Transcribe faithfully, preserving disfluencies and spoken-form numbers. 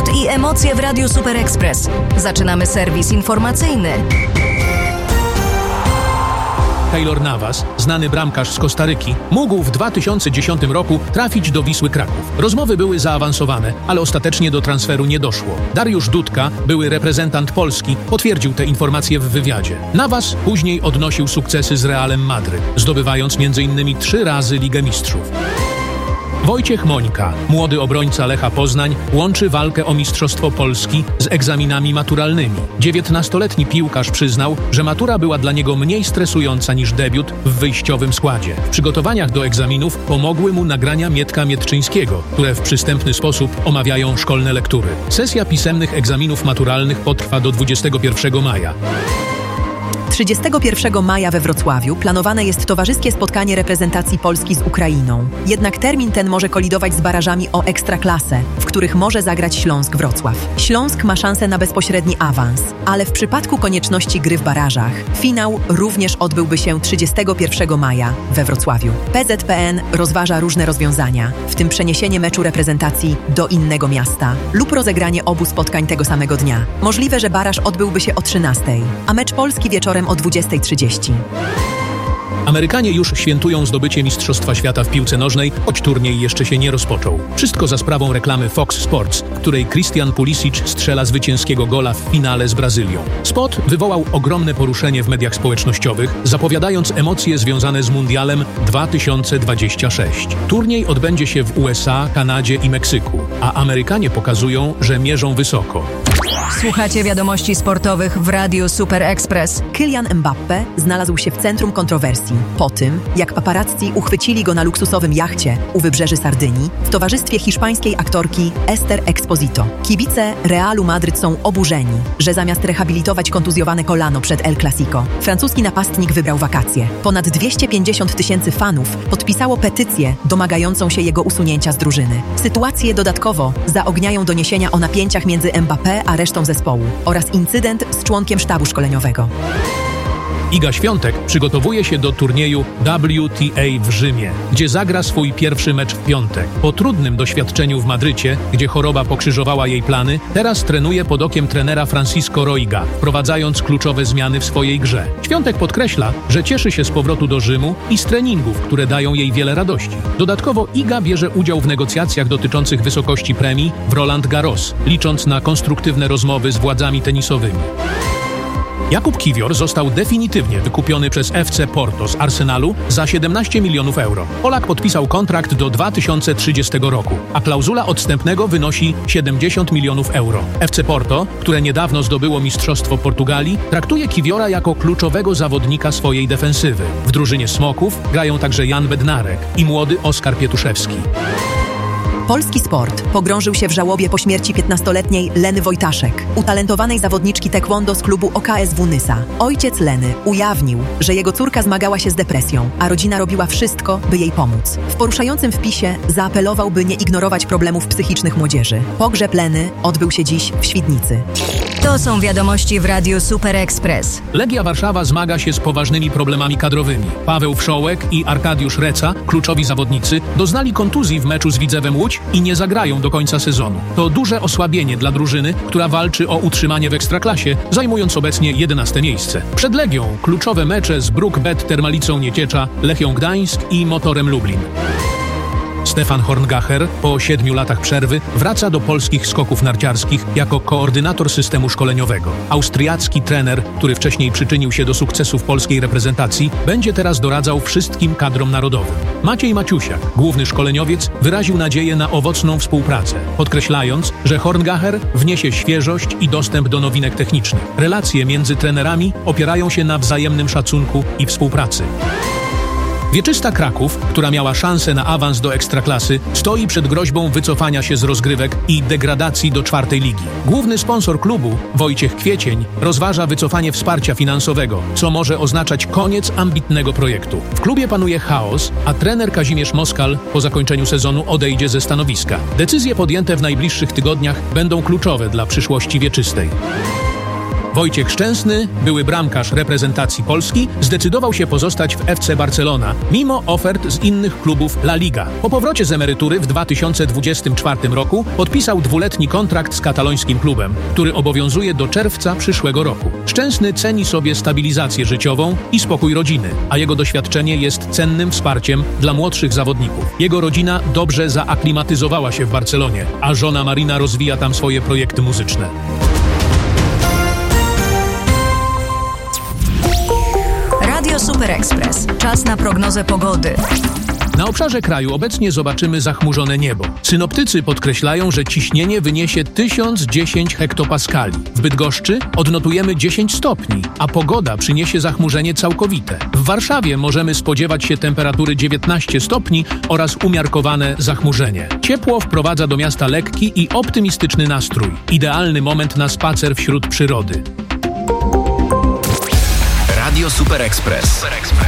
sport i emocje w Radiu Super Express. Zaczynamy serwis informacyjny. Keylor Navas, znany bramkarz z Kostaryki, mógł w dwa tysiące dziesiątym roku trafić do Wisły Kraków. Rozmowy były zaawansowane, ale ostatecznie do transferu nie doszło. Dariusz Dudka, były reprezentant Polski, potwierdził te informacje w wywiadzie. Navas później odnosił sukcesy z Realem Madryt, zdobywając między innymi trzy razy Ligę Mistrzów. Wojciech Mońka, młody obrońca Lecha Poznań, łączy walkę o Mistrzostwo Polski z egzaminami maturalnymi. dziewiętnastoletni piłkarz przyznał, że matura była dla niego mniej stresująca niż debiut w wyjściowym składzie. W przygotowaniach do egzaminów pomogły mu nagrania Mietka Mietczyńskiego, które w przystępny sposób omawiają szkolne lektury. Sesja pisemnych egzaminów maturalnych potrwa do dwudziestego pierwszego maja. trzydziestego pierwszego maja we Wrocławiu planowane jest towarzyskie spotkanie reprezentacji Polski z Ukrainą. Jednak termin ten może kolidować z barażami o Ekstraklasę, w których może zagrać Śląsk Wrocław. Śląsk ma szansę na bezpośredni awans, ale w przypadku konieczności gry w barażach, finał również odbyłby się trzydziestego pierwszego maja we Wrocławiu. P Z P N rozważa różne rozwiązania, w tym przeniesienie meczu reprezentacji do innego miasta lub rozegranie obu spotkań tego samego dnia. Możliwe, że baraż odbyłby się o trzynastej, a mecz Polski wieczorem o dwudziestej trzydzieści. Amerykanie już świętują zdobycie Mistrzostwa Świata w piłce nożnej, choć turniej jeszcze się nie rozpoczął. Wszystko za sprawą reklamy Fox Sports, w której Christian Pulisic strzela zwycięskiego gola w finale z Brazylią. Spot wywołał ogromne poruszenie w mediach społecznościowych, zapowiadając emocje związane z Mundialem dwa tysiące dwudziestym szóstym. Turniej odbędzie się w U S A, Kanadzie i Meksyku, a Amerykanie pokazują, że mierzą wysoko. Słuchacie wiadomości sportowych w Radiu Super Express. Kylian Mbappé znalazł się w centrum kontrowersji po tym, jak paparazzi uchwycili go na luksusowym jachcie u wybrzeży Sardynii w towarzystwie hiszpańskiej aktorki Esther Exposito. Kibice Realu Madryt są oburzeni, że zamiast rehabilitować kontuzjowane kolano przed El Clasico, francuski napastnik wybrał wakacje. Ponad dwieście pięćdziesiąt tysięcy fanów podpisało petycję domagającą się jego usunięcia z drużyny. Sytuację dodatkowo zaogniają doniesienia o napięciach między Mbappé a resztą zespołu oraz incydent z członkiem sztabu szkoleniowego. Iga Świątek przygotowuje się do turnieju W T A w Rzymie, gdzie zagra swój pierwszy mecz w piątek. Po trudnym doświadczeniu w Madrycie, gdzie choroba pokrzyżowała jej plany, teraz trenuje pod okiem trenera Francisco Roiga, wprowadzając kluczowe zmiany w swojej grze. Świątek podkreśla, że cieszy się z powrotu do Rzymu i z treningów, które dają jej wiele radości. Dodatkowo Iga bierze udział w negocjacjach dotyczących wysokości premii w Roland Garros, licząc na konstruktywne rozmowy z władzami tenisowymi. Jakub Kiwior został definitywnie wykupiony przez F C Porto z Arsenalu za siedemnaście milionów euro. Polak podpisał kontrakt do dwa tysiące trzydziestego roku, a klauzula odstępnego wynosi siedemdziesiąt milionów euro. F C Porto, które niedawno zdobyło Mistrzostwo Portugalii, traktuje Kiwiora jako kluczowego zawodnika swojej defensywy. W drużynie Smoków grają także Jan Bednarek i młody Oskar Pietuszewski. Polski sport pogrążył się w żałobie po śmierci piętnastoletniej Leny Wojtaszek, utalentowanej zawodniczki taekwondo z klubu O K S W Nysa. Ojciec Leny ujawnił, że jego córka zmagała się z depresją, a rodzina robiła wszystko, by jej pomóc. W poruszającym wpisie zaapelował, by nie ignorować problemów psychicznych młodzieży. Pogrzeb Leny odbył się dziś w Świdnicy. To są wiadomości w Radiu Super Express. Legia Warszawa zmaga się z poważnymi problemami kadrowymi. Paweł Wszołek i Arkadiusz Reca, kluczowi zawodnicy, doznali kontuzji w meczu z Widzewem Łódź i nie zagrają do końca sezonu. To duże osłabienie dla drużyny, która walczy o utrzymanie w Ekstraklasie, zajmując obecnie jedenaste miejsce. Przed Legią kluczowe mecze z Bruk Bet Termalicą Nieciecza, Lechią Gdańsk i Motorem Lublin. Stefan Horngacher po siedmiu latach przerwy wraca do polskich skoków narciarskich jako koordynator systemu szkoleniowego. Austriacki trener, który wcześniej przyczynił się do sukcesów polskiej reprezentacji, będzie teraz doradzał wszystkim kadrom narodowym. Maciej Maciusiak, główny szkoleniowiec, wyraził nadzieję na owocną współpracę, podkreślając, że Horngacher wniesie świeżość i dostęp do nowinek technicznych. Relacje między trenerami opierają się na wzajemnym szacunku i współpracy. Wieczysta Kraków, która miała szansę na awans do Ekstraklasy, stoi przed groźbą wycofania się z rozgrywek i degradacji do czwartej ligi. Główny sponsor klubu, Wojciech Kwiecień, rozważa wycofanie wsparcia finansowego, co może oznaczać koniec ambitnego projektu. W klubie panuje chaos, a trener Kazimierz Moskal po zakończeniu sezonu odejdzie ze stanowiska. Decyzje podjęte w najbliższych tygodniach będą kluczowe dla przyszłości Wieczystej. Wojciech Szczęsny, były bramkarz reprezentacji Polski, zdecydował się pozostać w F C Barcelona, mimo ofert z innych klubów La Liga. Po powrocie z emerytury w dwa tysiące dwudziestym czwartym roku podpisał dwuletni kontrakt z katalońskim klubem, który obowiązuje do czerwca przyszłego roku. Szczęsny ceni sobie stabilizację życiową i spokój rodziny, a jego doświadczenie jest cennym wsparciem dla młodszych zawodników. Jego rodzina dobrze zaaklimatyzowała się w Barcelonie, a żona Marina rozwija tam swoje projekty muzyczne. Radio Super Express. Czas na prognozę pogody. Na obszarze kraju obecnie zobaczymy zachmurzone niebo. Synoptycy podkreślają, że ciśnienie wyniesie tysiąc dziesięć hektopaskali. W Bydgoszczy odnotujemy dziesięć stopni, a pogoda przyniesie zachmurzenie całkowite. W Warszawie możemy spodziewać się temperatury dziewiętnaście stopni oraz umiarkowane zachmurzenie. Ciepło wprowadza do miasta lekki i optymistyczny nastrój. Idealny moment na spacer wśród przyrody. Radio Super Express.